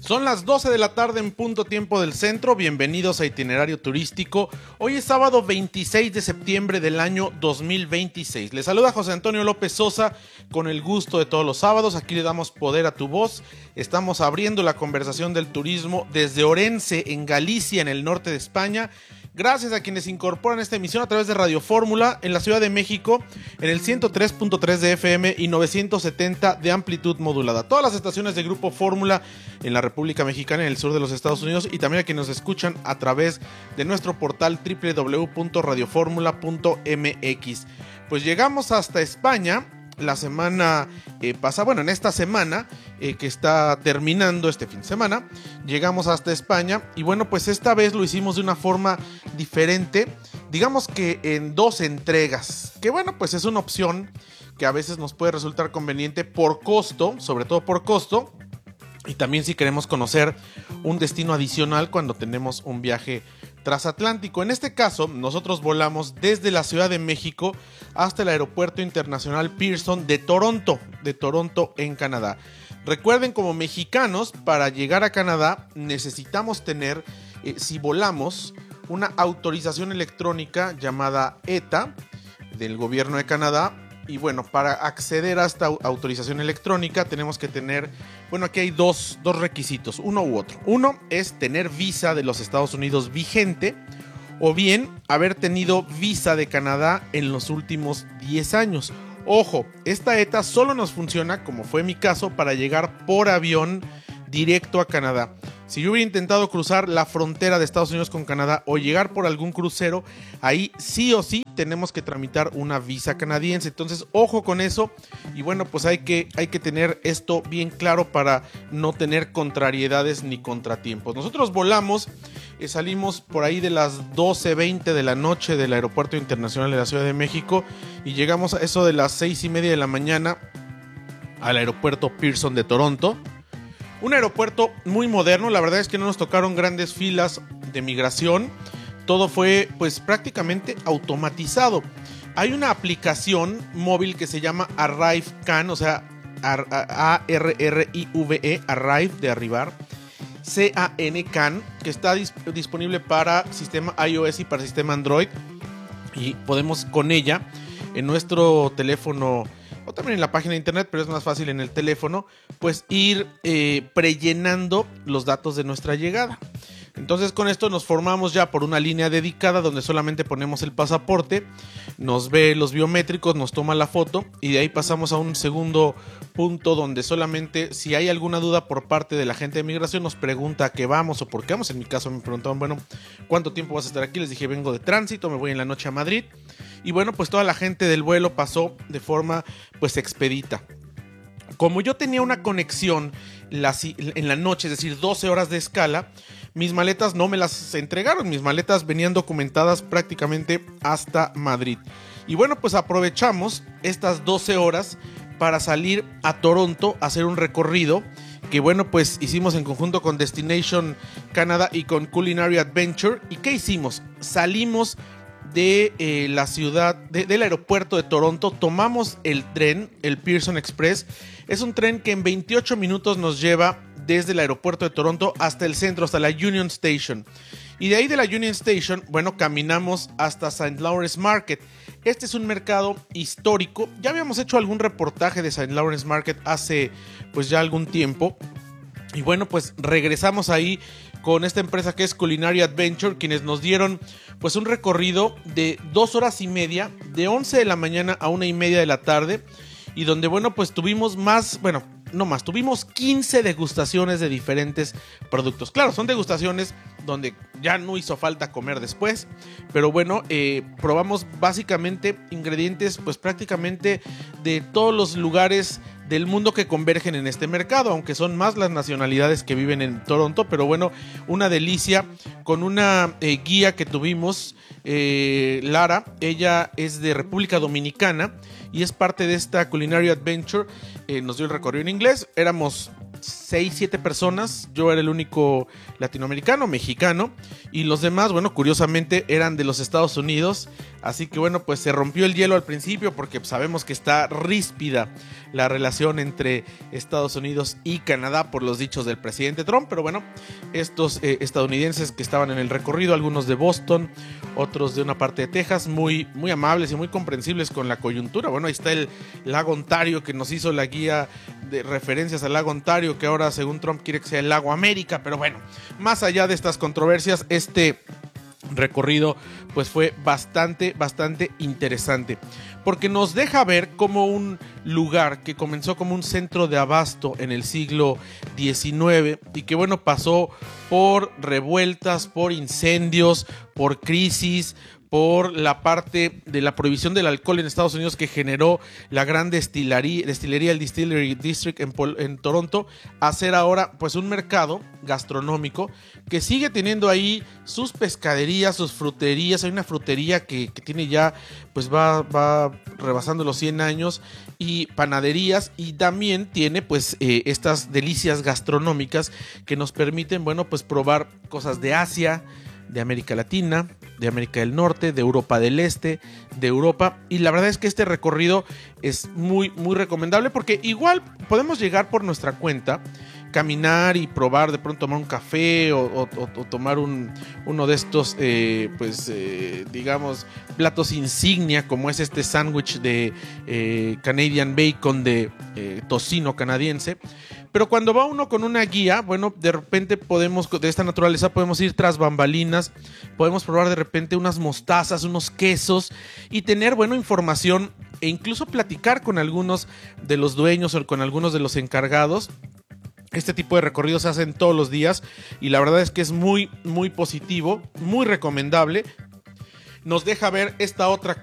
Son las 12 de la tarde en punto tiempo del centro. Bienvenidos a Itinerario Turístico. Hoy es sábado 26 de septiembre del año 2026. Les saluda José Antonio López Sosa con el gusto de todos los sábados. Aquí le damos poder a tu voz. Estamos abriendo la conversación del turismo desde Orense, en Galicia, en el norte de España. Gracias a quienes incorporan esta emisión a través de Radio Fórmula en la Ciudad de México, en el 103.3 de FM y 970 de amplitud modulada. Todas las estaciones de Grupo Fórmula en la República Mexicana, en el sur de los Estados Unidos, y también a quienes nos escuchan a través de nuestro portal www.radioformula.mx. Pues llegamos hasta España. La semana pasada, en esta semana que está terminando este fin de semana, llegamos hasta España y pues esta vez lo hicimos de una forma diferente, digamos que en dos entregas, que pues es una opción que a veces nos puede resultar conveniente por costo, sobre todo por costo, y también si queremos conocer un destino adicional cuando tenemos un viaje transatlántico. En este caso, nosotros volamos desde la Ciudad de México hasta el Aeropuerto Internacional Pearson de Toronto en Canadá. Recuerden, como mexicanos, para llegar a Canadá necesitamos tener, si volamos, una autorización electrónica llamada ETA del gobierno de Canadá. Y para acceder a esta autorización electrónica tenemos que tener, aquí hay dos requisitos, uno u otro. Uno es tener visa de los Estados Unidos vigente, o bien haber tenido visa de Canadá en los últimos 10 años. Ojo, esta ETA solo nos funciona, como fue mi caso, para llegar por avión directo a Canadá. Si yo hubiera intentado cruzar la frontera de Estados Unidos con Canadá o llegar por algún crucero, ahí sí o sí tenemos que tramitar una visa canadiense. Entonces, ojo con eso. Y pues hay que tener esto bien claro para no tener contrariedades ni contratiempos. Nosotros volamos, salimos por ahí de las 12:20 de la noche del Aeropuerto Internacional de la Ciudad de México y llegamos a eso de las 6:30 de la mañana al Aeropuerto Pearson de Toronto. Un aeropuerto muy moderno, la verdad es que no nos tocaron grandes filas de migración, todo fue prácticamente automatizado. Hay una aplicación móvil que se llama Arrive Can, o sea, A-R-R-I-V-E, Arrive de arribar, C-A-N Can, que está disponible para sistema iOS y para sistema Android, y podemos con ella en nuestro teléfono o también en la página de internet, pero es más fácil en el teléfono, ir prellenando los datos de nuestra llegada. Entonces con esto nos formamos ya por una línea dedicada donde solamente ponemos el pasaporte, nos ve los biométricos, nos toma la foto y de ahí pasamos a un segundo punto donde solamente si hay alguna duda por parte de la gente de migración nos pregunta a qué vamos o por qué vamos. En mi caso me preguntaban, ¿cuánto tiempo vas a estar aquí? Les dije, vengo de tránsito, me voy en la noche a Madrid. Y toda la gente del vuelo pasó de forma expedita. Como yo tenía una conexión en la noche, es decir, 12 horas de escala, mis maletas no me las entregaron. Mis maletas venían documentadas prácticamente hasta Madrid. Y aprovechamos estas 12 horas para salir a Toronto a hacer un recorrido que hicimos en conjunto con Destination Canada y con Culinary Adventure. ¿Y qué hicimos? Salimos de la ciudad, del aeropuerto de Toronto, tomamos el tren, el Pearson Express. Es un tren que en 28 minutos nos lleva desde el aeropuerto de Toronto hasta el centro, hasta la Union Station. Y de ahí de la Union Station, caminamos hasta St. Lawrence Market. Este es un mercado histórico. Ya habíamos hecho algún reportaje de St. Lawrence Market hace ya algún tiempo. Y regresamos ahí con esta empresa que es Culinary Adventure, quienes nos dieron un recorrido de 2 horas y media, de 11 de la mañana a 1:30 de la tarde, y donde tuvimos tuvimos 15 degustaciones de diferentes productos. Claro, son degustaciones donde ya no hizo falta comer después, pero probamos básicamente ingredientes prácticamente de todos los lugares del mundo que convergen en este mercado, aunque son más las nacionalidades que viven en Toronto, pero una delicia con una guía que tuvimos, Lara. Ella es de República Dominicana y es parte de esta Culinary Adventure. Nos dio el recorrido en inglés, éramos 6, 7 personas. Yo era el único latinoamericano, mexicano, y los demás, bueno, curiosamente eran de los Estados Unidos. Así que bueno, pues se rompió el hielo al principio porque sabemos que está ríspida la relación entre Estados Unidos y Canadá por los dichos del presidente Trump. Pero bueno, estos estadounidenses que estaban en el recorrido, algunos de Boston, otros de una parte de Texas, muy, muy amables y muy comprensibles con la coyuntura. Bueno, ahí está el lago Ontario, que nos hizo la guía de referencias al lago Ontario, que ahora según Trump quiere que sea el lago América. Pero bueno, más allá de estas controversias, este recorrido pues fue bastante interesante, porque nos deja ver cómo un lugar que comenzó como un centro de abasto en el siglo XIX y que bueno, pasó por revueltas, por incendios, por crisis, por la parte de la prohibición del alcohol en Estados Unidos que generó la gran destilería, el Distillery District en Toronto, a ser ahora pues un mercado gastronómico que sigue teniendo ahí sus pescaderías, sus fruterías. Hay una frutería que tiene ya, pues va rebasando los 100 años, y panaderías, y también tiene pues estas delicias gastronómicas que nos permiten, bueno, pues probar cosas de Asia, de América Latina, de América del Norte, de Europa del Este, de Europa. Y la verdad es que este recorrido es muy recomendable, porque igual podemos llegar por nuestra cuenta, caminar y probar, de pronto tomar un café o tomar uno de estos digamos platos insignia, como es este sándwich de Canadian Bacon de tocino canadiense. Pero cuando va uno con una guía, bueno, de repente de esta naturaleza podemos ir tras bambalinas, podemos probar de repente unas mostazas, unos quesos, y tener, bueno, información e incluso platicar con algunos de los dueños o con algunos de los encargados. Este tipo de recorridos se hacen todos los días y la verdad es que es muy positivo, muy recomendable. Nos deja ver esta otra